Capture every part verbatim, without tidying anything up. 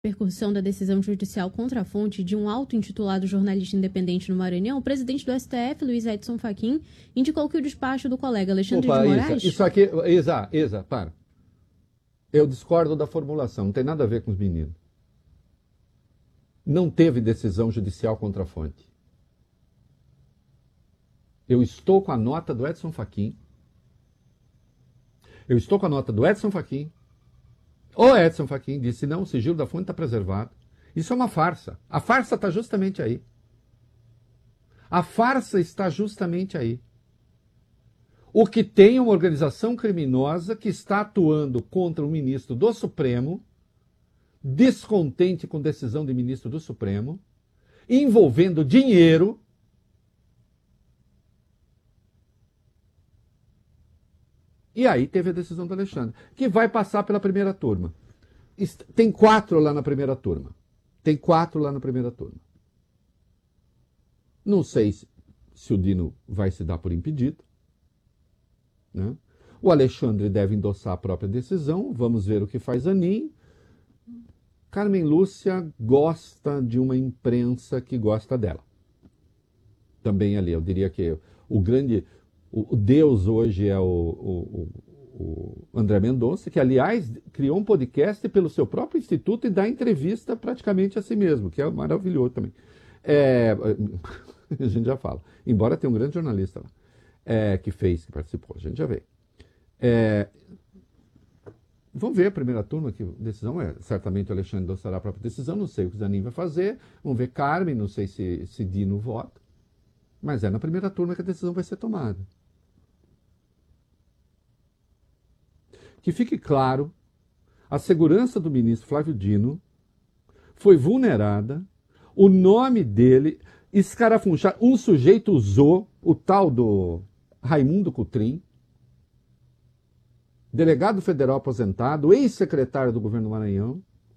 repercussão da decisão judicial contra a fonte de um auto-intitulado jornalista independente no Maranhão, o presidente do S T F, Luiz Edson Fachin, indicou que o despacho do colega Alexandre Opa, de Moraes... Isa, isso aqui... Isa, Isa, para. Eu discordo da formulação, não tem nada a ver com os meninos. Não teve decisão judicial contra a fonte. Eu estou com a nota do Edson Fachin. Eu estou com a nota do Edson Fachin. O Edson Fachin disse, não, o sigilo da fonte está preservado. Isso é uma farsa. A farsa está justamente aí. A farsa está justamente aí. O que tem uma organização criminosa que está atuando contra o ministro do Supremo, descontente com decisão de ministro do Supremo, envolvendo dinheiro. E aí teve a decisão do Alexandre, que vai passar pela primeira turma. Tem quatro lá na primeira turma. Tem quatro lá na primeira turma. Não sei se, se o Dino vai se dar por impedido. Né? O Alexandre deve endossar a própria decisão. Vamos ver o que faz a Anin. Carmen Lúcia gosta de uma imprensa que gosta dela. Também ali, eu diria que o grande... O Deus hoje é o, o, o André Mendonça, que, aliás, criou um podcast pelo seu próprio instituto e dá entrevista praticamente a si mesmo, que é maravilhoso também. É, a gente já fala. Embora tenha um grande jornalista lá, é, que fez, que participou, a gente já vê. É, vamos ver a primeira turma, que decisão é. Certamente o Alexandre endossará a própria decisão, não sei o que o Zanin vai fazer. Vamos ver Carmen, não sei se, se Dino vota. Mas é na primeira turma que a decisão vai ser tomada. Que fique claro, a segurança do ministro Flávio Dino foi vulnerada, o nome dele, escarafunchar, um sujeito usou o tal do Raimundo Cotrim, delegado federal aposentado, ex-secretário do governo do Maranhão,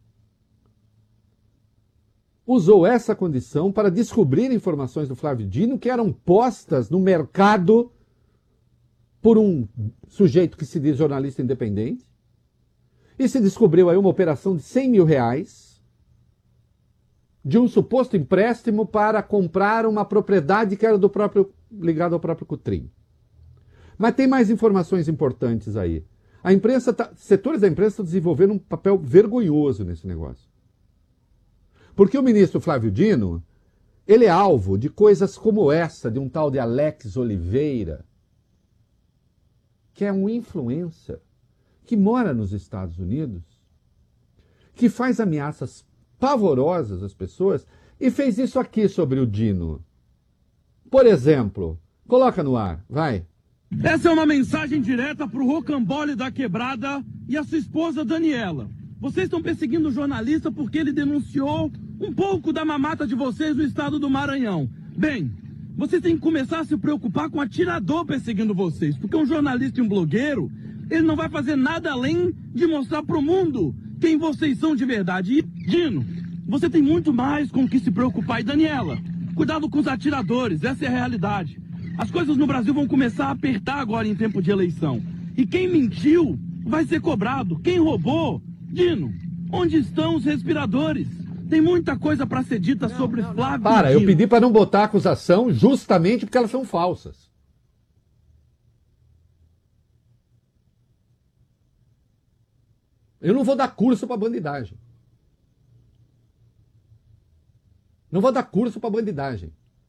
usou essa condição para descobrir informações do Flávio Dino que eram postas no mercado por um sujeito que se diz jornalista independente. E se descobriu aí uma operação de cem mil reais de um suposto empréstimo para comprar uma propriedade que era do próprio, ligado ao próprio Cotrim. Mas tem mais informações importantes aí. A imprensa tá, setores da imprensa estão desenvolvendo um papel vergonhoso nesse negócio. Porque o ministro Flávio Dino, ele é alvo de coisas como essa, de um tal de Alex Oliveira, que é um influencer, que mora nos Estados Unidos, que faz ameaças pavorosas às pessoas e fez isso aqui sobre o Dino. Por exemplo, coloca no ar, vai. Essa é uma mensagem direta para o Rocambole da Quebrada e a sua esposa Daniela. Vocês estão perseguindo o jornalista porque ele denunciou um pouco da mamata de vocês no estado do Maranhão. Bem, vocês têm que começar a se preocupar com o atirador perseguindo vocês, porque um jornalista e um blogueiro, ele não vai fazer nada além de mostrar para o mundo quem vocês são de verdade. E, Dino, você tem muito mais com o que se preocupar. E, Daniela, cuidado com os atiradores, essa é a realidade. As coisas no Brasil vão começar a apertar agora em tempo de eleição. E quem mentiu vai ser cobrado. Quem roubou, Dino, onde estão os respiradores? Tem muita coisa para ser dita não, sobre não, Flávio Para, Dino. eu pedi para não botar acusação justamente porque elas são falsas. Eu não vou dar curso para bandidagem. Não vou dar curso para bandidagem.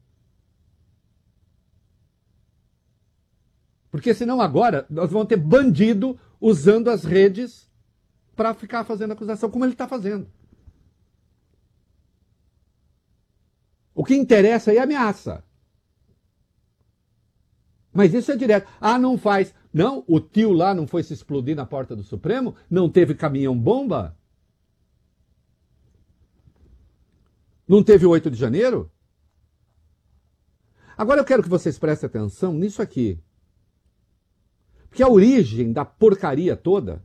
Porque senão agora nós vamos ter bandido usando as redes para ficar fazendo acusação, como ele está fazendo. O que interessa aí é ameaça. Mas isso é direto. Ah, não faz. Não, o tio lá não foi se explodir na porta do Supremo? Não teve caminhão-bomba? Não teve o oito de janeiro? Agora eu quero que vocês prestem atenção nisso aqui. Porque a origem da porcaria toda,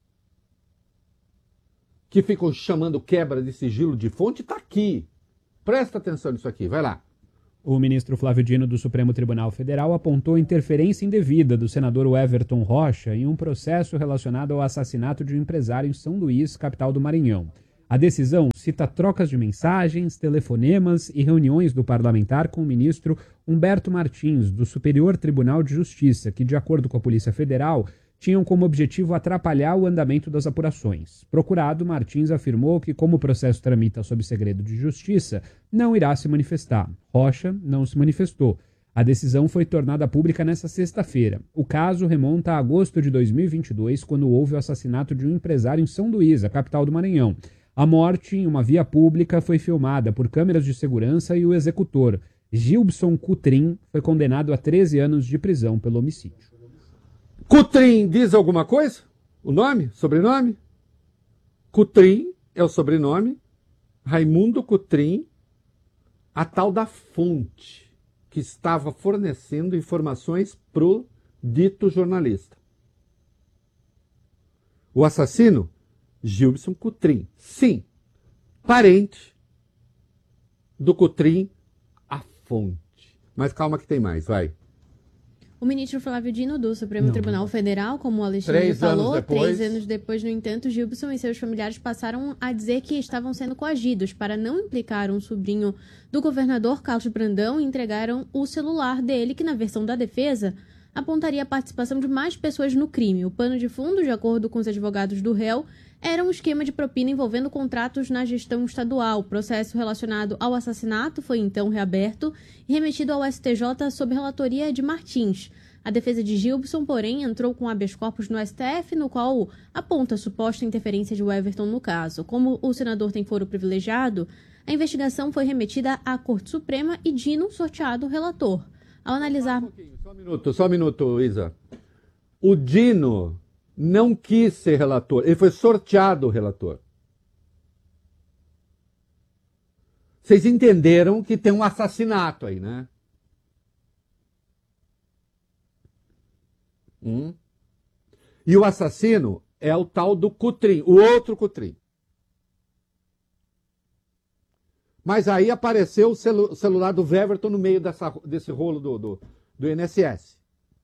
que ficam chamando quebra de sigilo de fonte, está aqui. Presta atenção nisso aqui, vai lá. O ministro Flávio Dino do Supremo Tribunal Federal apontou interferência indevida do senador Everton Rocha em um processo relacionado ao assassinato de um empresário em São Luís, capital do Maranhão. A decisão cita trocas de mensagens, telefonemas e reuniões do parlamentar com o ministro Humberto Martins, do Superior Tribunal de Justiça, que, de acordo com a Polícia Federal, tinham como objetivo atrapalhar o andamento das apurações. Procurado, Martins afirmou que, como o processo tramita sob segredo de justiça, não irá se manifestar. Rocha não se manifestou. A decisão foi tornada pública nesta sexta-feira. O caso remonta a agosto de dois mil e vinte e dois, quando houve o assassinato de um empresário em São Luís, a capital do Maranhão. A morte, em uma via pública, foi filmada por câmeras de segurança e o executor, Gilbson Cutrim, foi condenado a treze anos de prisão pelo homicídio. Cutrim diz alguma coisa? O nome? Sobrenome? Cutrim é o sobrenome. Raimundo Cutrim, a tal da fonte que estava fornecendo informações pro dito jornalista. O assassino? Gilbson Cutrim. Sim, parente do Cutrim, a fonte. Mas calma que tem mais, vai. O ministro Flávio Dino, do Supremo Não, Tribunal não. Federal, como o Alexandre Três falou, anos depois... três anos depois, no entanto, Gilbson e seus familiares passaram a dizer que estavam sendo coagidos para não implicar um sobrinho do governador Carlos Brandão e entregaram o celular dele, que na versão da defesa apontaria a participação de mais pessoas no crime. O pano de fundo, de acordo com os advogados do réu, era um esquema de propina envolvendo contratos na gestão estadual. O processo relacionado ao assassinato foi então reaberto e remetido ao S T J sob relatoria de Martins. A defesa de Gilbson, porém, entrou com habeas corpus no S T F, no qual aponta a suposta interferência de Everton no caso. Como o senador tem foro privilegiado, a investigação foi remetida à Corte Suprema e Dino sorteado relator. Ao analisar... Só um pouquinho, só um minuto, só um minuto, Isa. O Dino não quis ser relator, ele foi sorteado relator. Vocês entenderam que tem um assassinato aí, né? Hum. E o assassino é o tal do Cutrim, o outro Cutrim. Mas aí apareceu o celu- celular do Weverton no meio dessa, desse rolo do, do, do I N S S.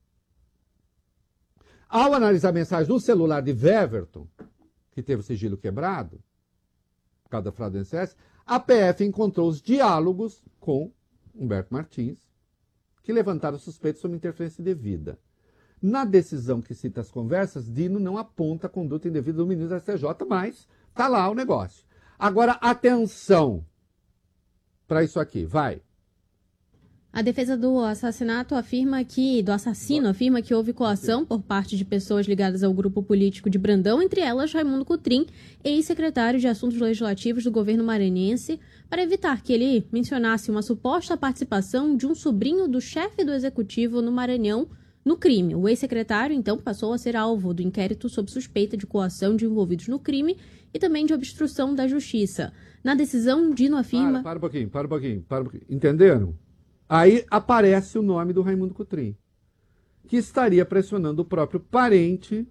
Ao analisar a mensagem do celular de Weverton, que teve o sigilo quebrado, por causa da fraude do I N S S, a P F encontrou os diálogos com Humberto Martins, que levantaram suspeitas sobre interferência indevida. Na decisão que cita as conversas, Dino não aponta a conduta indevida do ministro da S T J, mas está lá o negócio. Agora, atenção para isso aqui, vai. A defesa do assassinato afirma que, do assassino afirma que houve coação por parte de pessoas ligadas ao grupo político de Brandão, entre elas Raimundo Cutrim, ex-secretário de Assuntos Legislativos do governo maranhense, para evitar que ele mencionasse uma suposta participação de um sobrinho do chefe do executivo no Maranhão no crime. O ex-secretário, então, passou a ser alvo do inquérito sob suspeita de coação de envolvidos no crime e também de obstrução da justiça. Na decisão, Dino afirma... Para, para um pouquinho, para um pouquinho, para um pouquinho. Entenderam? Aí aparece o nome do Raimundo Cutrim, que estaria pressionando o próprio parente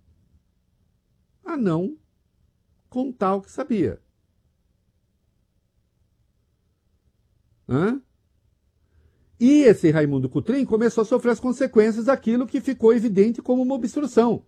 a não contar o que sabia. Hã? E esse Raimundo Cutrim começou a sofrer as consequências daquilo que ficou evidente como uma obstrução.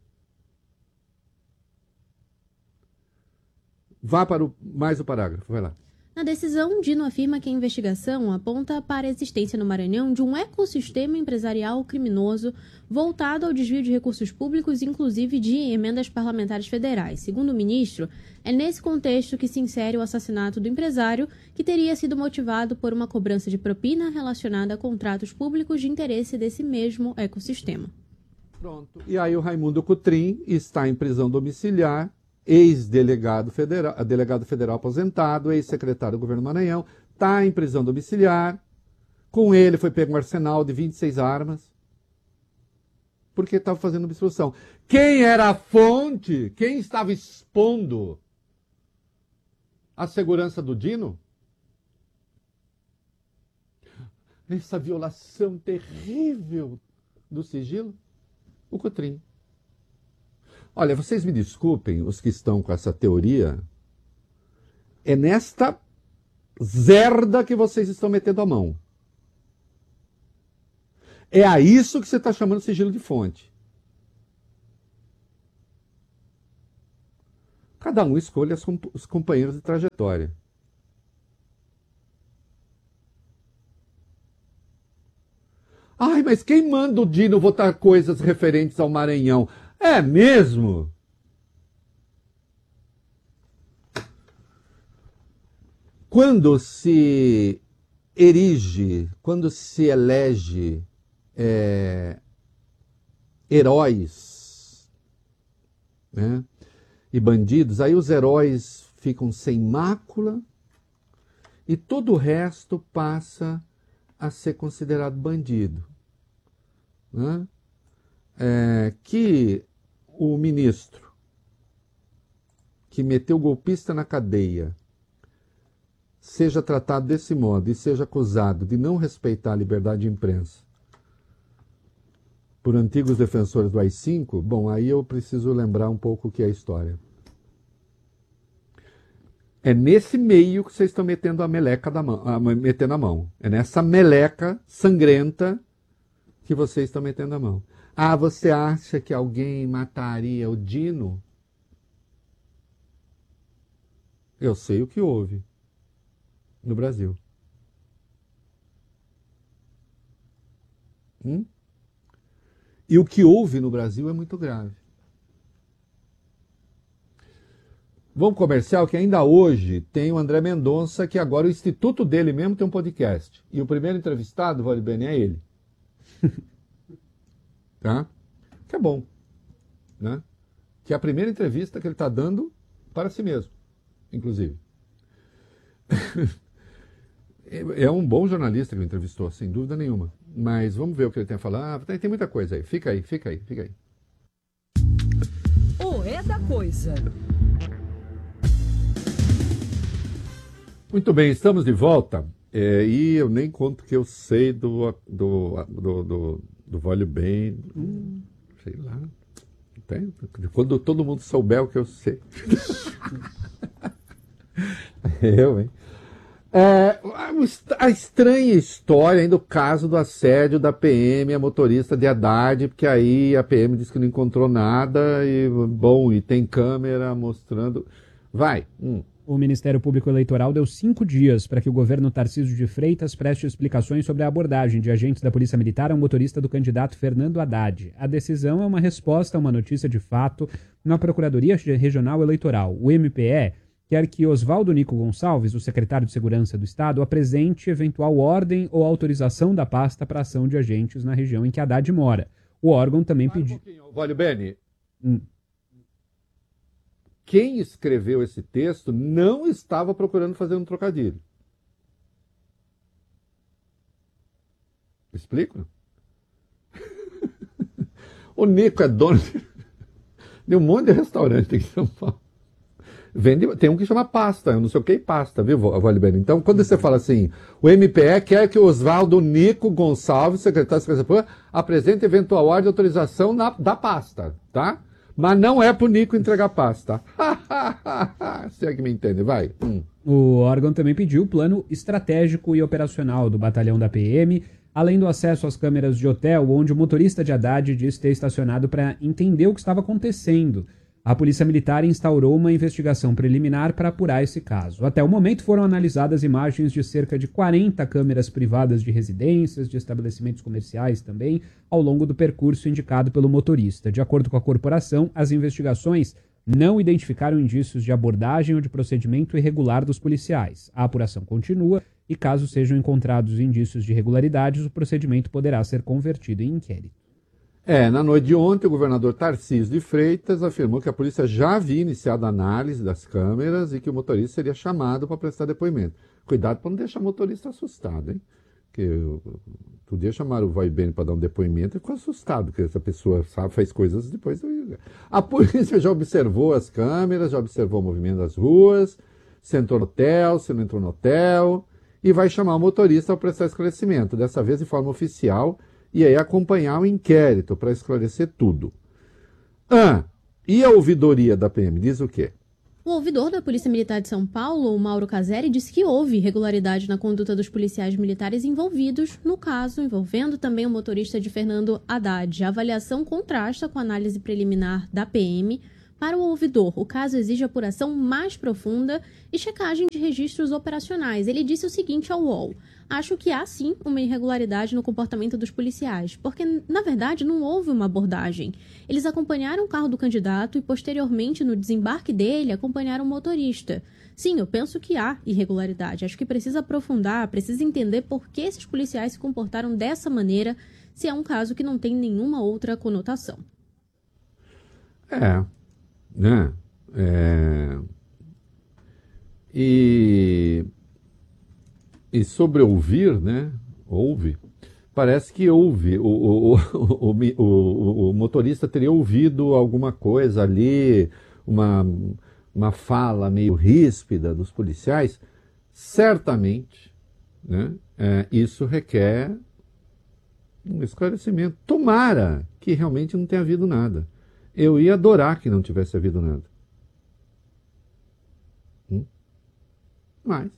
Vá para o, mais o parágrafo, vai lá. Na decisão, Dino afirma que a investigação aponta para a existência no Maranhão de um ecossistema empresarial criminoso voltado ao desvio de recursos públicos, inclusive de emendas parlamentares federais. Segundo o ministro, é nesse contexto que se insere o assassinato do empresário, que teria sido motivado por uma cobrança de propina relacionada a contratos públicos de interesse desse mesmo ecossistema. Pronto. E aí o Raimundo Cutrim está em prisão domiciliar, ex-delegado federal, delegado federal aposentado, ex-secretário do governo do Maranhão, está em prisão domiciliar. Com ele foi pego um arsenal de vinte e seis armas, porque estava fazendo obstrução. Quem era a fonte? Quem estava expondo a segurança do Dino? Essa violação terrível do sigilo? O Cutrim. Olha, vocês me desculpem, os que estão com essa teoria, é nesta zerda que vocês estão metendo a mão. É a isso que você está chamando de sigilo de fonte. Cada um escolhe as comp- os companheiros de trajetória. Ai, mas quem manda o Dino votar coisas referentes ao Maranhão? É mesmo? Quando se erige, quando se elege é, heróis, né, e bandidos, aí os heróis ficam sem mácula e todo o resto passa a ser considerado bandido. Né? É, que o ministro que meteu o golpista na cadeia seja tratado desse modo e seja acusado de não respeitar a liberdade de imprensa por antigos defensores do A I cinco, bom, aí eu preciso lembrar um pouco o que é a história. É nesse meio que vocês estão metendo a meleca da mão, a, metendo a mão. É nessa meleca sangrenta que vocês estão metendo a mão. Ah, você acha que alguém mataria o Dino? Eu sei o que houve no Brasil. Hum? E o que houve no Brasil é muito grave. Vamos comercial, que ainda hoje tem o André Mendonça, que agora o instituto dele mesmo tem um podcast. E o primeiro entrevistado, Vale Bene, é ele. Tá? Que é bom. Né? Que é a primeira entrevista que ele está dando para si mesmo, inclusive. É um bom jornalista que ele entrevistou, sem dúvida nenhuma. Mas vamos ver o que ele tem a falar. Ah, tem, tem muita coisa aí. Fica aí, fica aí, fica aí. O É da Coisa. Muito bem, estamos de volta. É, e eu nem conto que eu sei do, do, do, do, do Vale Bem. Hum, sei lá. Tem, quando todo mundo souber o que eu sei. Eu, hein? É, a estranha história ainda do caso do assédio da P M a motorista de Haddad, porque aí a P M disse que não encontrou nada e, bom, e tem câmera mostrando. Vai. Hum. O Ministério Público Eleitoral deu cinco dias para que o governo Tarcísio de Freitas preste explicações sobre a abordagem de agentes da Polícia Militar ao motorista do candidato Fernando Haddad. A decisão é uma resposta a uma notícia de fato na Procuradoria Regional Eleitoral. O M P E quer que Oswaldo Nico Gonçalves, o secretário de Segurança do Estado, apresente eventual ordem ou autorização da pasta para ação de agentes na região em que Haddad mora. O órgão também pediu... Um Vale Bene. Hum. Quem escreveu esse texto não estava procurando fazer um trocadilho. Explico? O Nico é dono de um monte de restaurante aqui em São Paulo. Vende, tem um que chama pasta, eu não sei o que é pasta, viu, Vale Bene? Então, quando você fala assim, o M P E quer que o Oswaldo Nico Gonçalves, secretário de Segurança Pública, apresente eventual ordem de autorização na, da pasta, tá? Mas não é pro Nico entregar pasta. Você é que me entende, vai. Hum. O órgão também pediu o plano estratégico e operacional do batalhão da P M, além do acesso às câmeras de hotel, onde o motorista de Haddad disse ter estacionado para entender o que estava acontecendo. A Polícia Militar instaurou uma investigação preliminar para apurar esse caso. Até o momento foram analisadas imagens de cerca de quarenta câmeras privadas de residências, de estabelecimentos comerciais também, ao longo do percurso indicado pelo motorista. De acordo com a corporação, as investigações não identificaram indícios de abordagem ou de procedimento irregular dos policiais. A apuração continua e, caso sejam encontrados indícios de irregularidades, o procedimento poderá ser convertido em inquérito. É, na noite de ontem, o governador Tarcísio de Freitas afirmou que a polícia já havia iniciado a análise das câmeras e que o motorista seria chamado para prestar depoimento. Cuidado para não deixar o motorista assustado, hein? Porque podia chamar o Vai Bem para dar um depoimento e ficou assustado, porque essa pessoa sabe, faz coisas depois. A polícia já observou as câmeras, já observou o movimento das ruas, se entrou no hotel, se não entrou no hotel, e vai chamar o motorista para prestar esclarecimento, dessa vez de forma oficial, e aí acompanhar o inquérito para esclarecer tudo. Ah, e a ouvidoria da P M diz o quê? O ouvidor da Polícia Militar de São Paulo, o Mauro Caseri, disse que houve irregularidade na conduta dos policiais militares envolvidos no caso, envolvendo também o motorista de Fernando Haddad. A avaliação contrasta com a análise preliminar da P M, Para o ouvidor, o caso exige apuração mais profunda e checagem de registros operacionais. Ele disse o seguinte ao U O L: acho que há sim uma irregularidade no comportamento dos policiais, porque, na verdade, não houve uma abordagem. Eles acompanharam o carro do candidato e, posteriormente, no desembarque dele, acompanharam o motorista. Sim, eu penso que há irregularidade. Acho que precisa aprofundar, precisa entender por que esses policiais se comportaram dessa maneira, se é um caso que não tem nenhuma outra conotação. É, né? É... E... E sobre ouvir, né? Ouve. Parece que ouve. O, o, o, o, o, o motorista teria ouvido alguma coisa ali, uma, uma fala meio ríspida dos policiais. Certamente, né? É, isso requer um esclarecimento. Tomara que realmente não tenha havido nada. Eu ia adorar que não tivesse havido nada. Hum? Mas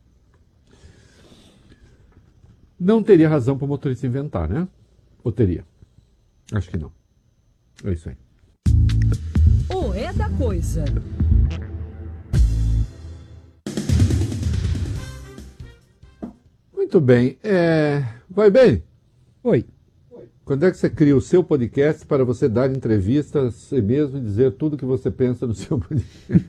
não teria razão para o motorista inventar, né? Ou teria? Acho que não. É isso aí. O é da coisa. Muito bem. É... Vai bem? Oi. Quando é que você cria o seu podcast para você dar entrevista a si mesmo e dizer tudo o que você pensa no seu podcast?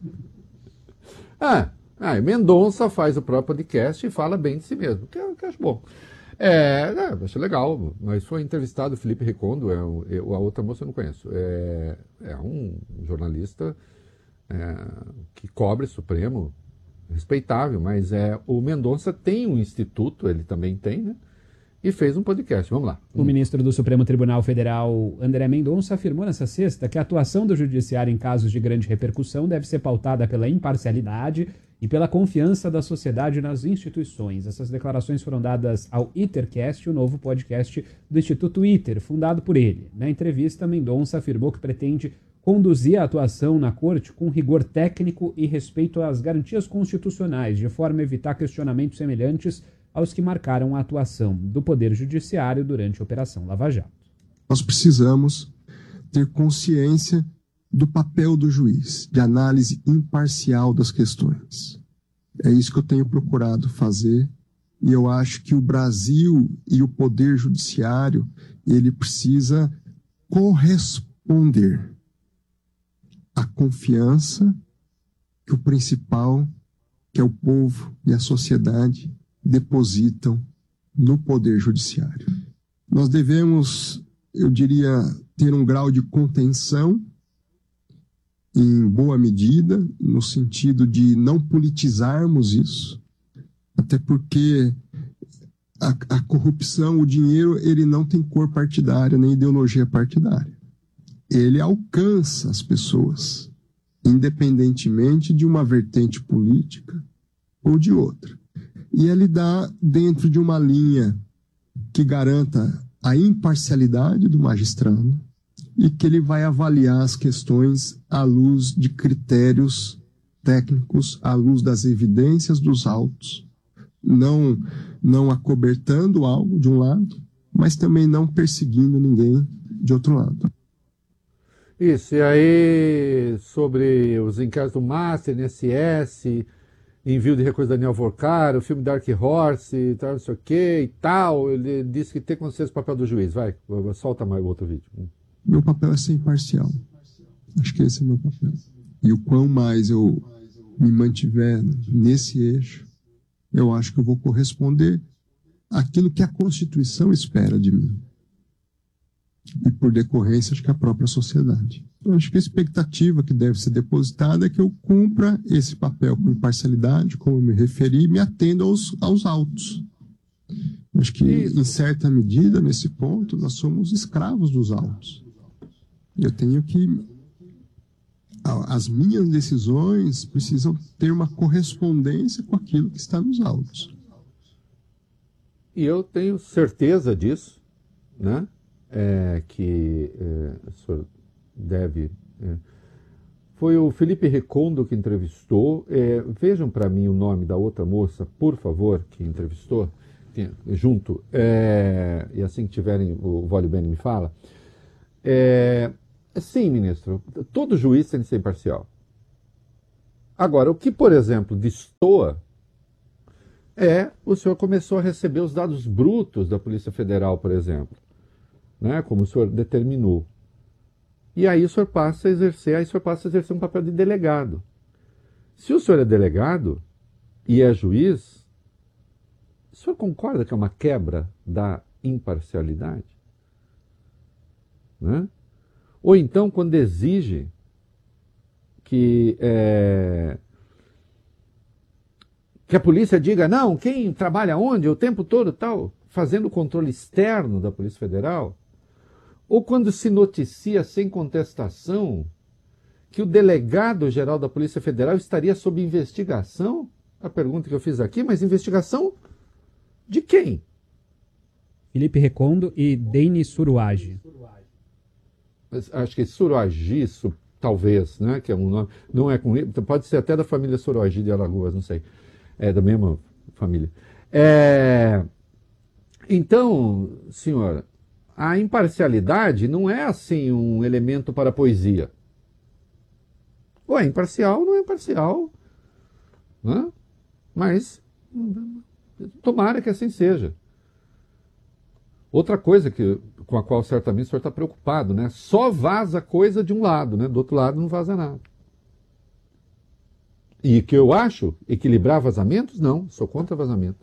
ah, ah, Mendonça faz o próprio podcast e fala bem de si mesmo, que eu, que eu acho bom. É, é, acho legal, mas foi entrevistado o Felipe Recondo, é, eu, a outra moça eu não conheço. É, é um jornalista é, que cobre Supremo, respeitável, mas é, o Mendonça tem um instituto, ele também tem, né? E fez um podcast. Vamos lá. O ministro do Supremo Tribunal Federal, André Mendonça, afirmou nessa sexta que a atuação do judiciário em casos de grande repercussão deve ser pautada pela imparcialidade e pela confiança da sociedade nas instituições. Essas declarações foram dadas ao ITERcast, o novo podcast do Instituto ITER, fundado por ele. Na entrevista, Mendonça afirmou que pretende conduzir a atuação na corte com rigor técnico e respeito às garantias constitucionais, de forma a evitar questionamentos semelhantes aos que marcaram a atuação do Poder Judiciário durante a Operação Lava Jato. Nós precisamos ter consciência do papel do juiz, de análise imparcial das questões. É isso que eu tenho procurado fazer, e eu acho que o Brasil e o Poder Judiciário, ele precisa corresponder à confiança que o principal, que é o povo e a sociedade, depositam no Poder Judiciário. Nós devemos, eu diria, ter um grau de contenção em boa medida, no sentido de não politizarmos isso, até porque a, a corrupção, o dinheiro, ele não tem cor partidária nem ideologia partidária. Ele alcança as pessoas, independentemente de uma vertente política ou de outra. E ele dá dentro de uma linha que garanta a imparcialidade do magistrado e que ele vai avaliar as questões à luz de critérios técnicos, à luz das evidências dos autos, não, não acobertando algo de um lado, mas também não perseguindo ninguém de outro lado. Isso, e aí sobre os inquéritos do Master, N S S, envio de recurso Daniel Vorcar, o filme Dark Horse, tal, não sei o que e tal, ele disse que tem consciência do papel do juiz. Vai, solta mais o outro vídeo. Meu papel é ser imparcial. Acho que esse é meu papel. E o quão mais eu me mantiver nesse eixo, eu acho que eu vou corresponder àquilo que a Constituição espera de mim. E, por decorrência, acho que a própria sociedade. Eu acho que a expectativa que deve ser depositada é que eu cumpra esse papel com imparcialidade, como eu me referi, e me atenda aos, aos autos. Eu acho que, em certa medida, nesse ponto, nós somos escravos dos autos. Eu tenho que... As minhas decisões precisam ter uma correspondência com aquilo que está nos autos. E eu tenho certeza disso, né? É, que é, o senhor deve... É. Foi o Felipe Recondo que entrevistou. É, vejam para mim o nome da outra moça, por favor, que entrevistou, tem, junto. É, e assim que tiverem, o Vale Bene me fala. É, Sim, ministro, todo juiz tem que ser imparcial. Agora, o que, por exemplo, destoa é o senhor começou a receber os dados brutos da Polícia Federal, por exemplo, né, como o senhor determinou. E aí o senhor passa a exercer, aí o senhor passa a exercer um papel de delegado. Se o senhor é delegado e é juiz, o senhor concorda que é uma quebra da imparcialidade? Né? Ou então, quando exige que, é, que a polícia diga, não, quem trabalha onde, o tempo todo tal, fazendo o controle externo da Polícia Federal, ou quando se noticia sem contestação que o delegado-geral da Polícia Federal estaria sob investigação, a pergunta que eu fiz aqui, mas investigação de quem? Felipe Recondo e Denis Suruagi. Acho que Suruagi, su, talvez, né? Que é um nome. Não é com ele, pode ser até da família Suruagi de Alagoas, não sei. É da mesma família. É, então, senhora, a imparcialidade não é assim um elemento para a poesia. Ou é imparcial, não é imparcial. Né? Mas tomara que assim seja. Outra coisa que, com a qual certamente o senhor está preocupado, né? Só vaza coisa de um lado, né? Do outro lado não vaza nada. E que eu acho, equilibrar vazamentos, não, sou contra vazamento.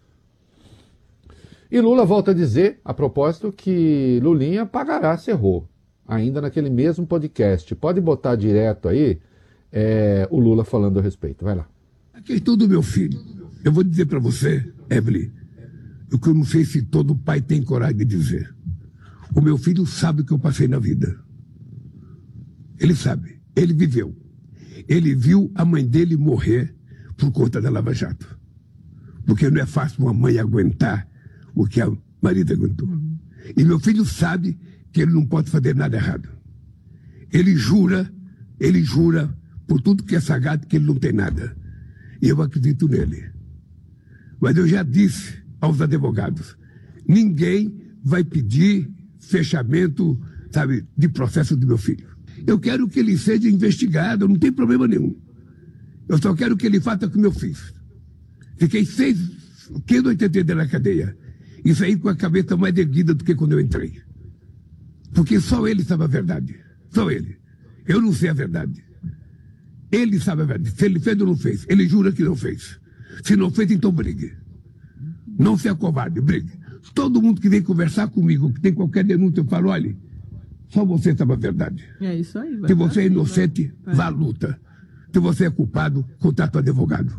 E Lula volta a dizer, a propósito, que Lulinha pagará se errou. Ainda naquele mesmo podcast. Pode botar direto aí é, o Lula falando a respeito. Vai lá. A questão do meu filho. Eu vou dizer para você, Evelyn, o que eu não sei se todo pai tem coragem de dizer. O meu filho sabe o que eu passei na vida. Ele sabe. Ele viveu. Ele viu a mãe dele morrer por conta da Lava Jato. Porque não é fácil uma mãe aguentar o que a marido aguentou. E meu filho sabe que ele não pode fazer nada errado. Ele jura, ele jura por tudo que é sagrado que ele não tem nada. E eu acredito nele. Mas eu já disse aos advogados, ninguém vai pedir fechamento, sabe, de processo do meu filho. Eu quero que ele seja investigado, não tem problema nenhum. Eu só quero que ele faça o que eu fiz. Fiquei seis, quinze, oitenta dias na cadeia e saí com a cabeça mais erguida do que quando eu entrei. Porque só ele sabe a verdade. Só ele. Eu não sei a verdade. Ele sabe a verdade. Se ele fez ou não fez. Ele jura que não fez. Se não fez, então brigue. Não se acovarde, brigue. Todo mundo que vem conversar comigo, que tem qualquer denúncia, eu falo, olha, só você sabe a verdade. É isso aí. Se você é inocente, vai. vá à luta. Se você é culpado, contrata o advogado.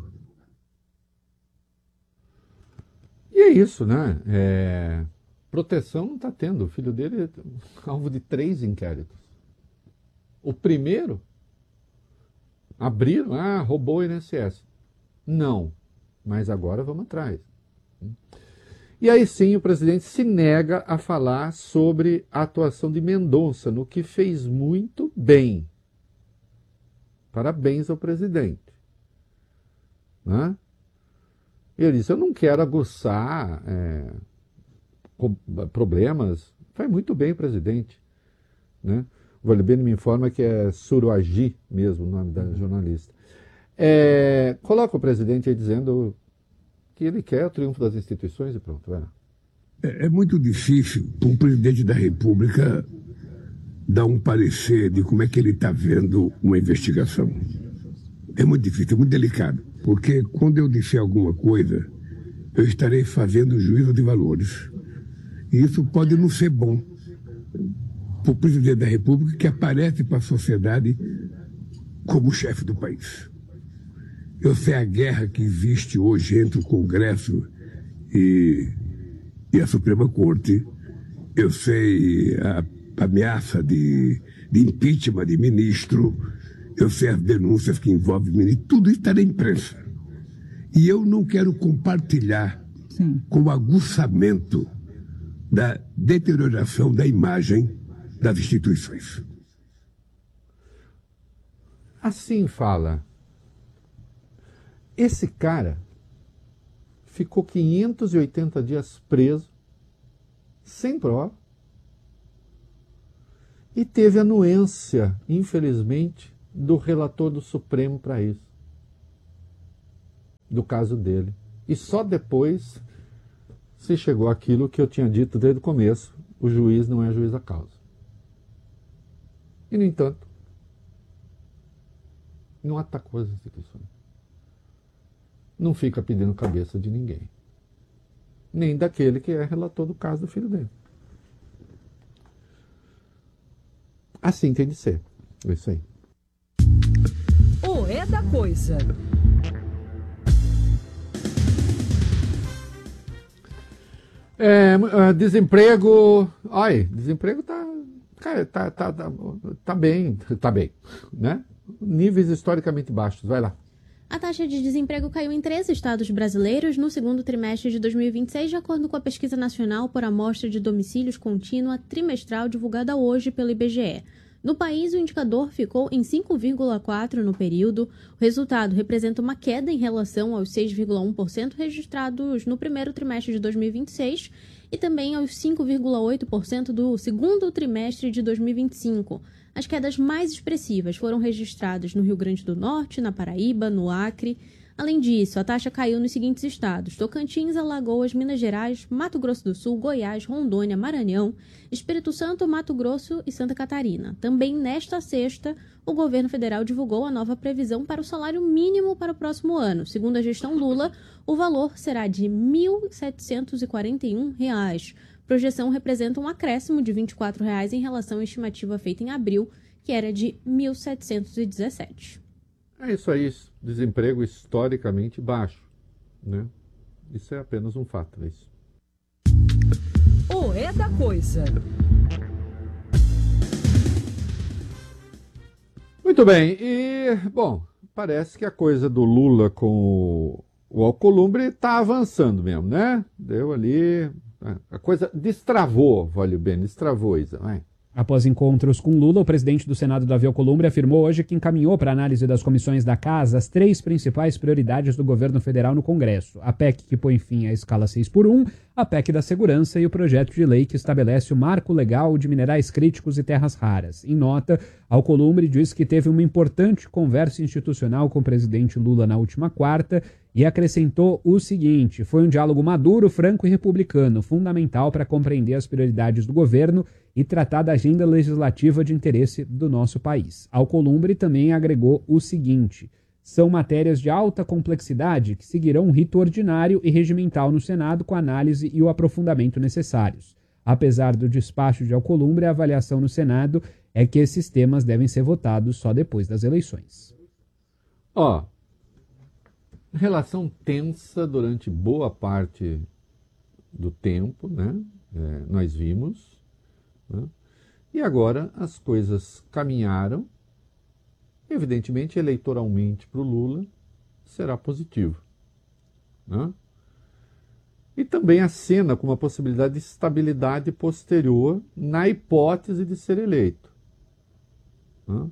E é isso, né? É... Proteção não está tendo. O filho dele é alvo de três inquéritos. O primeiro, abriram, ah, roubou o I N S S. Não, mas agora vamos atrás. E aí sim o presidente se nega a falar sobre a atuação de Mendonça, no que fez muito bem. Parabéns ao presidente. Né? Ele disse, eu não quero aguçar é, problemas. Faz muito bem o presidente. Né? O Valibene me informa que é Suruagi mesmo o nome da jornalista. É, coloca o presidente aí dizendo que ele quer o triunfo das instituições e pronto, vai lá. É, é muito difícil para um presidente da República dar um parecer de como é que ele está vendo uma investigação. É muito difícil, é muito delicado, porque quando eu disser alguma coisa, eu estarei fazendo juízo de valores. E isso pode não ser bom para o presidente da República que aparece para a sociedade como chefe do país. Eu sei a guerra que existe hoje entre o Congresso e, e a Suprema Corte. Eu sei a ameaça de, de impeachment de ministro. Eu sei as denúncias que envolvem ministro. Tudo isso está na imprensa. E eu não quero compartilhar Sim. com o aguçamento da deterioração da imagem das instituições. Assim fala. Esse cara ficou quinhentos e oitenta dias preso, sem prova, E teve anuência, infelizmente, do relator do Supremo para isso, do caso dele. E só depois se chegou àquilo que eu tinha dito desde o começo: o juiz não é juiz da causa. E, no entanto, não atacou as instituições. Não fica pedindo cabeça de ninguém. Nem daquele que é relator do caso do filho dele. Assim tem de ser. É isso aí. O É da Coisa. É, uh, desemprego. Ai, desemprego tá, cara, tá, tá, tá, tá bem, tá bem, né? Níveis historicamente baixos. Vai lá. A taxa de desemprego caiu em três estados brasileiros no segundo trimestre de dois mil e vinte e seis, de acordo com a Pesquisa Nacional por Amostra de Domicílios Contínua Trimestral divulgada hoje pelo I B G E. No país, o indicador ficou em cinco vírgula quatro por cento no período. O resultado representa uma queda em relação aos seis vírgula um por cento registrados no primeiro trimestre de dois mil e vinte e seis e também aos cinco vírgula oito por cento do segundo trimestre de dois mil e vinte e cinco. As quedas mais expressivas foram registradas no Rio Grande do Norte, na Paraíba, no Acre. Além disso, a taxa caiu nos seguintes estados: Tocantins, Alagoas, Minas Gerais, Mato Grosso do Sul, Goiás, Rondônia, Maranhão, Espírito Santo, Mato Grosso e Santa Catarina. Também nesta sexta, o governo federal divulgou a nova previsão para o salário mínimo para o próximo ano. Segundo a gestão Lula, o valor será de mil setecentos e quarenta e um reais. A projeção representa um acréscimo de vinte e quatro reais em relação à estimativa feita em abril, que era de mil setecentos e dezessete. É isso aí, desemprego historicamente baixo, né? Isso é apenas um fato, é isso. O É da Coisa. Muito bem, e, bom, parece que a coisa do Lula com o Alcolumbre está avançando mesmo, né? Deu ali, a coisa destravou, vale bem, destravou, Isa, vai. Após encontros com Lula, o presidente do Senado, Davi Alcolumbre, afirmou hoje que encaminhou para análise das comissões da Casa as três principais prioridades do governo federal no Congresso: a P E C que põe fim à escala seis por um, a P E C da segurança e o projeto de lei que estabelece o marco legal de minerais críticos e terras raras. Em nota, Alcolumbre disse que teve uma importante conversa institucional com o presidente Lula na última quarta e acrescentou o seguinte: foi um diálogo maduro, franco e republicano, fundamental para compreender as prioridades do governo e tratar da agenda legislativa de interesse do nosso país. Alcolumbre também agregou o seguinte: são matérias de alta complexidade que seguirão um rito ordinário e regimental no Senado com a análise e o aprofundamento necessários. Apesar do despacho de Alcolumbre, a avaliação no Senado é que esses temas devem ser votados só depois das eleições. Ó, relação tensa durante boa parte do tempo, né? É, nós vimos, né? E agora as coisas caminharam. Evidentemente, eleitoralmente para o Lula será positivo, né? E também acena com uma possibilidade de estabilidade posterior na hipótese de ser eleito, né?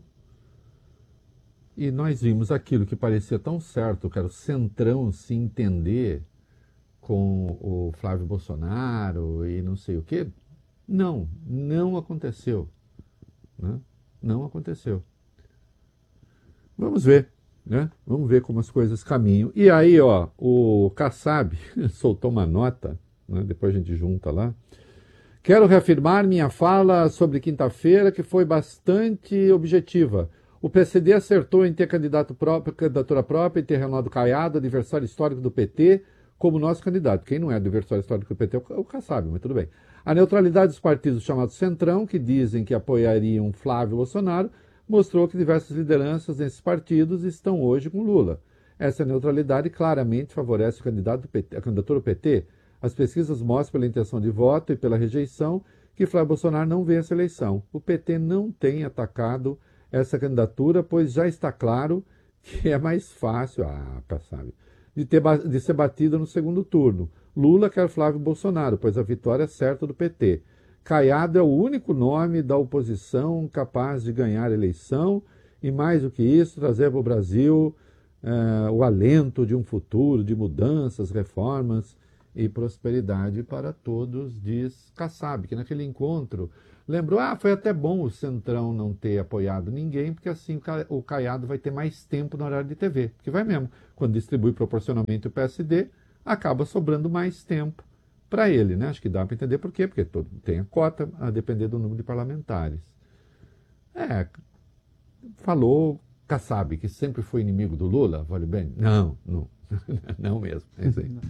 E nós vimos aquilo que parecia tão certo, que era o Centrão se entender com o Flávio Bolsonaro e não sei o quê. Não, não aconteceu, né? Não aconteceu. Vamos ver, né? Vamos ver como as coisas caminham. E aí, ó, o Kassab soltou uma nota, né? Depois a gente junta lá. Quero reafirmar minha fala sobre quinta-feira, que foi bastante objetiva. O P C D acertou em ter candidato próprio, candidatura própria, em ter Ronaldo Caiado, adversário histórico do P T, como nosso candidato. Quem não é adversário histórico do P T é o Kassab, mas tudo bem. A neutralidade dos partidos chamados Centrão, que dizem que apoiariam Flávio Bolsonaro, mostrou que diversas lideranças desses partidos estão hoje com Lula. Essa neutralidade claramente favorece o candidato do P T, a candidatura do P T. As pesquisas mostram pela intenção de voto e pela rejeição que Flávio Bolsonaro não vence a eleição. O P T não tem atacado essa candidatura, pois já está claro que é mais fácil, ah, sabe, de, ter, de ser batida no segundo turno. Lula quer Flávio Bolsonaro, pois a vitória é certa do P T. Caiado é o único nome da oposição capaz de ganhar a eleição e, mais do que isso, trazer para o Brasil eh, o alento de um futuro de mudanças, reformas e prosperidade para todos, diz Kassab, que naquele encontro lembrou, ah, foi até bom o Centrão não ter apoiado ninguém, porque assim o Caiado vai ter mais tempo no horário de T V. Porque vai mesmo, quando distribui proporcionalmente o P S D, acaba sobrando mais tempo para ele, né? Acho que dá para entender por quê, porque todo, tem a cota a depender do número de parlamentares. É, falou Kassab, que sempre foi inimigo do Lula, vale bem? Não, não, não mesmo, é isso aí.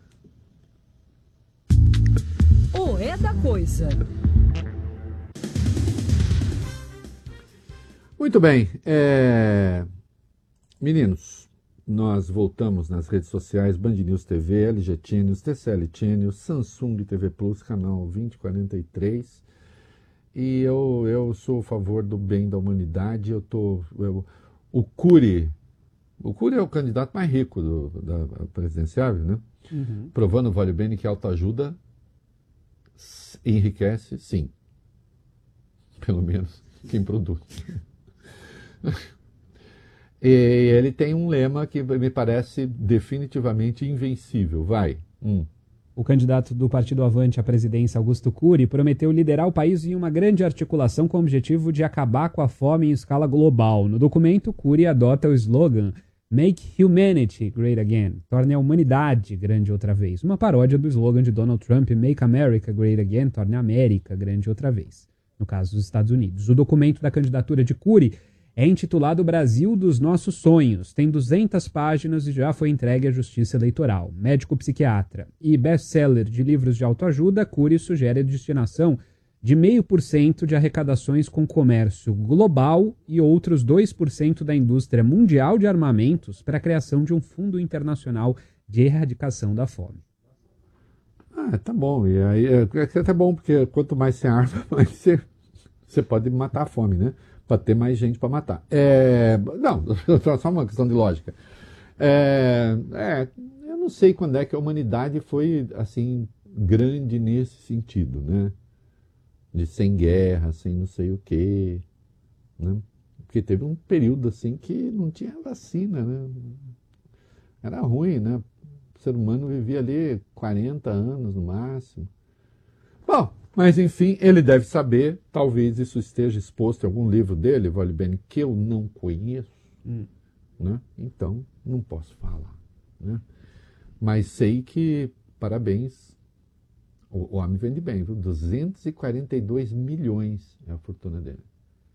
O É da Coisa. Muito bem, é... meninos, nós voltamos nas redes sociais, Band News T V, L G Channels, T C L Channels, Samsung T V Plus, canal vinte quarenta e três, e eu, eu sou a favor do bem da humanidade. Eu tô, eu, o Cury, o Cury é o candidato mais rico do, da presidenciável, né? Uhum. Provando, vale bem, que autoajuda enriquece, sim. Pelo menos quem produz. E ele tem um lema que me parece definitivamente invencível. Vai. Hum. O candidato do Partido Avante à presidência, Augusto Cury, prometeu liderar o país em uma grande articulação com o objetivo de acabar com a fome em escala global. No documento, Cury adota o slogan Make Humanity Great Again, torne a humanidade grande outra vez, uma paródia do slogan de Donald Trump, Make America Great Again, torne a América grande outra vez, no caso dos Estados Unidos. O documento da candidatura de Cury é intitulado Brasil dos Nossos Sonhos, tem duzentas páginas e já foi entregue à Justiça Eleitoral. Médico psiquiatra e best-seller de livros de autoajuda, Cury sugere a destinação de zero vírgula cinco por cento de arrecadações com comércio global e outros dois por cento da indústria mundial de armamentos para a criação de um fundo internacional de erradicação da fome. Ah, tá bom. E aí é, é até bom, porque quanto mais você arma, mais você, você pode matar a fome, né? Para ter mais gente para matar. É, não, só uma questão de lógica. É, é, eu não sei quando é que a humanidade foi assim grande nesse sentido, né? De sem guerra, sem não sei o quê, né? Porque teve um período assim que não tinha vacina, né? Era ruim, né? O ser humano vivia ali quarenta anos no máximo. Bom, mas enfim, ele deve saber, talvez isso esteja exposto em algum livro dele, vale bem, que eu não conheço, hum. né? Então não posso falar, né? Mas sei que, parabéns, o homem vende bem, viu? duzentos e quarenta e dois milhões é a fortuna dele.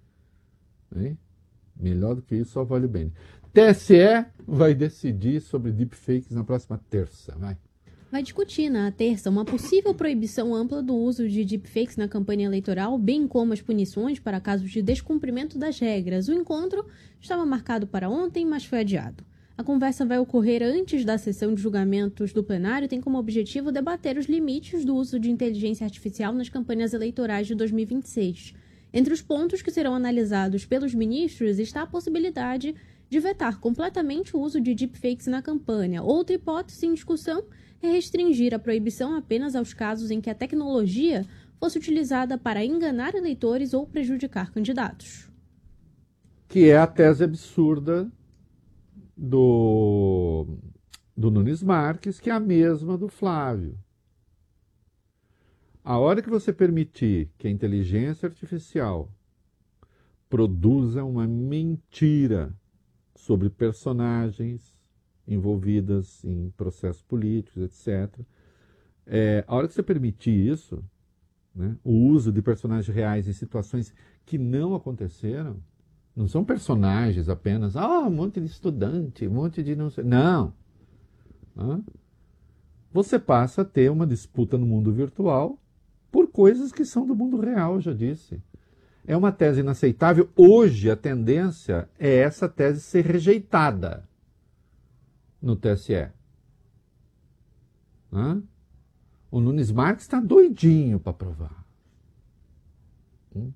Hein? Melhor do que isso, só vale bem. T S E vai decidir sobre deepfakes na próxima terça. Vai. Vai discutir na terça uma possível proibição ampla do uso de deepfakes na campanha eleitoral, bem como as punições para casos de descumprimento das regras. O encontro estava marcado para ontem, mas foi adiado. A conversa vai ocorrer antes da sessão de julgamentos do plenário e tem como objetivo debater os limites do uso de inteligência artificial nas campanhas eleitorais de dois mil e vinte e seis. Entre os pontos que serão analisados pelos ministros está a possibilidade de vetar completamente o uso de deepfakes na campanha. Outra hipótese em discussão é restringir a proibição apenas aos casos em que a tecnologia fosse utilizada para enganar eleitores ou prejudicar candidatos. Que é a tese absurda do, do Nunes Marques, que é a mesma do Flávio. A hora que você permitir que a inteligência artificial produza uma mentira sobre personagens envolvidas em processos políticos, etcétera, é, a hora que você permitir isso, né, o uso de personagens reais em situações que não aconteceram, não são personagens apenas, ah, um monte de estudante, um monte de não sei... Não. Ah, você passa a ter uma disputa no mundo virtual por coisas que são do mundo real, já disse. É uma tese inaceitável. Hoje a tendência é essa tese ser rejeitada no T S E. Ah? O Nunes Marques está doidinho para provar. Hum?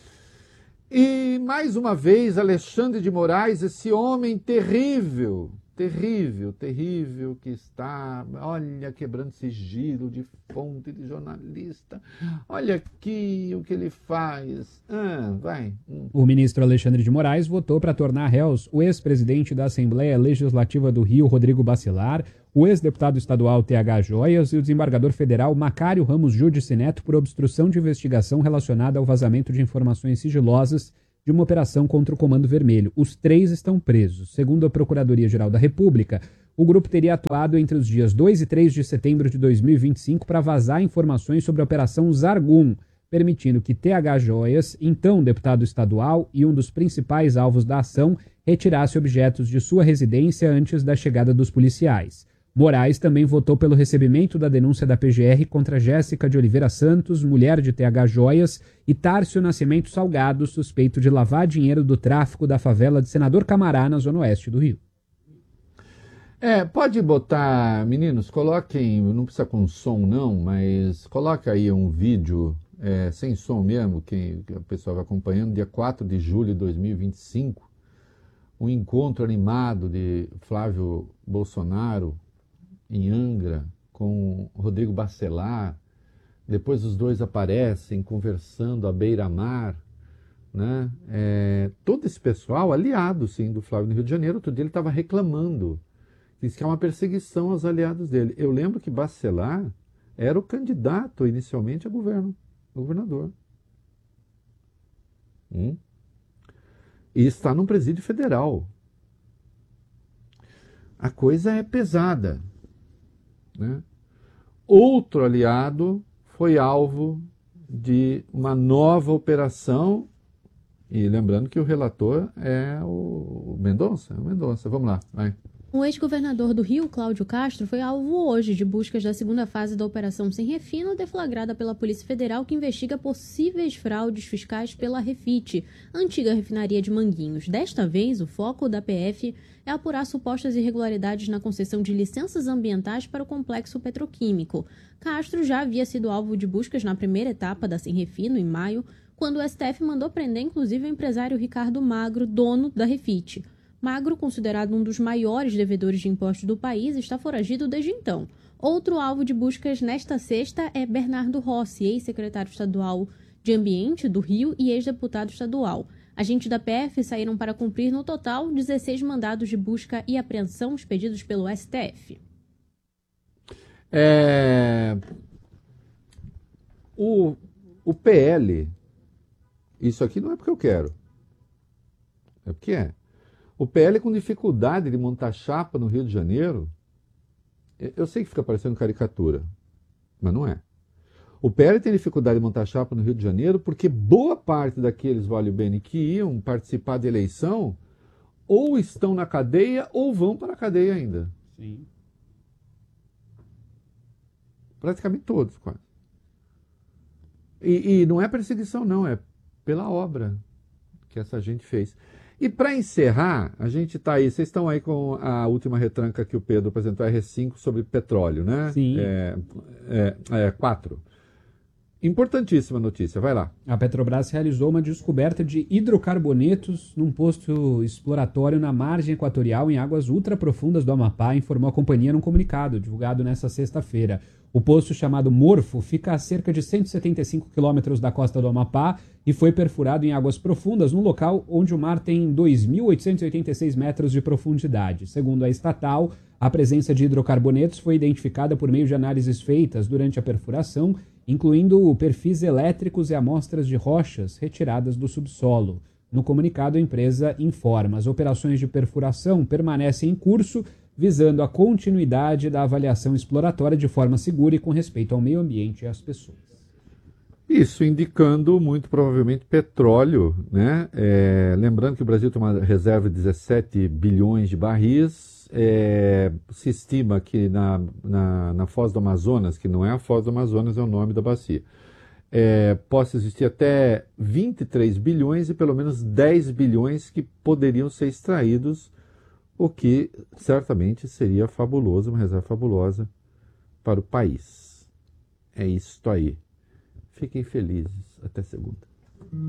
E, mais uma vez, Alexandre de Moraes, esse homem terrível, terrível, terrível que está, olha, quebrando sigilo de fonte de jornalista, olha aqui o que ele faz. Ah, vai. Hum. O ministro Alexandre de Moraes votou para tornar réus o ex-presidente da Assembleia Legislativa do Rio, Rodrigo Bacelar, o ex-deputado estadual T H Joias e o desembargador federal Macário Ramos Giudice Neto por obstrução de investigação relacionada ao vazamento de informações sigilosas de uma operação contra o Comando Vermelho. Os três estão presos. Segundo a Procuradoria-Geral da República, o grupo teria atuado entre os dias dois e três de setembro de dois mil e vinte e cinco para vazar informações sobre a Operação Zargum, permitindo que T H Joias, então deputado estadual e um dos principais alvos da ação, retirasse objetos de sua residência antes da chegada dos policiais. Moraes também votou pelo recebimento da denúncia da P G R contra Jéssica de Oliveira Santos, mulher de T H Joias, e Tárcio Nascimento Salgado, suspeito de lavar dinheiro do tráfico da favela de Senador Camará, na zona oeste do Rio. É, pode botar, meninos, coloquem, não precisa com som não, mas coloca aí um vídeo é, sem som mesmo, que, que o pessoal vai acompanhando, dia quatro de julho de dois mil e vinte e cinco, um encontro animado de Flávio Bolsonaro em Angra, com Rodrigo Bacelar. Depois os dois aparecem conversando à beira-mar, né? É, todo esse pessoal, aliado, sim, do Flávio no Rio de Janeiro. Outro dia ele estava reclamando, disse que é uma perseguição aos aliados dele. Eu lembro que Bacelar era o candidato inicialmente a governo, a governador. Hum? E está num presídio federal. A coisa é pesada, né? Outro aliado foi alvo de uma nova operação, e lembrando que o relator é o Mendonça, é o Mendonça. Vamos lá, vai. O ex-governador do Rio, Cláudio Castro, foi alvo hoje de buscas da segunda fase da Operação Sem Refino, deflagrada pela Polícia Federal, que investiga possíveis fraudes fiscais pela Refit, antiga refinaria de Manguinhos. Desta vez, o foco da P F é apurar supostas irregularidades na concessão de licenças ambientais para o complexo petroquímico. Castro já havia sido alvo de buscas na primeira etapa da Sem Refino, em maio, quando o S T F mandou prender inclusive o empresário Ricardo Magro, dono da Refit. Magro, considerado um dos maiores devedores de impostos do país, está foragido desde então. Outro alvo de buscas nesta sexta é Bernardo Rossi, ex-secretário estadual de Ambiente do Rio e ex-deputado estadual. Agentes da P F saíram para cumprir, no total, dezesseis mandados de busca e apreensão expedidos pelo S T F. É... O, o P L, isso aqui não é porque eu quero, é porque é. O P L com dificuldade de montar chapa no Rio de Janeiro, eu sei que fica parecendo caricatura, mas não é. O P L tem dificuldade de montar chapa no Rio de Janeiro porque boa parte daqueles vale o bene que iam participar da eleição ou estão na cadeia ou vão para a cadeia ainda. Sim. Praticamente todos, quase. E, e não é perseguição, não, é pela obra que essa gente fez. E para encerrar, a gente está aí, vocês estão aí com a última retranca que o Pedro apresentou, R cinco, sobre petróleo, né? Sim. É, é, é, quatro. Importantíssima notícia, vai lá. A Petrobras realizou uma descoberta de hidrocarbonetos num posto exploratório na margem equatorial em águas ultraprofundas do Amapá, informou a companhia num comunicado divulgado nesta sexta-feira. O poço, chamado Morfo, fica a cerca de cento e setenta e cinco quilômetros da costa do Amapá e foi perfurado em águas profundas, num local onde o mar tem dois mil oitocentos e oitenta e seis metros de profundidade. Segundo a estatal, a presença de hidrocarbonetos foi identificada por meio de análises feitas durante a perfuração, incluindo perfis elétricos e amostras de rochas retiradas do subsolo. No comunicado, a empresa informa: as operações de perfuração permanecem em curso, visando a continuidade da avaliação exploratória de forma segura e com respeito ao meio ambiente e às pessoas. Isso indicando muito provavelmente petróleo, né? É, lembrando que o Brasil tem uma reserva de dezessete bilhões de barris. É, se estima que na, na, na Foz do Amazonas, que não é a Foz do Amazonas, é o nome da bacia, é, possa existir até vinte e três bilhões e pelo menos dez bilhões que poderiam ser extraídos, o que certamente seria fabuloso, uma reserva fabulosa para o país. É isso aí. Fiquem felizes. Até segunda.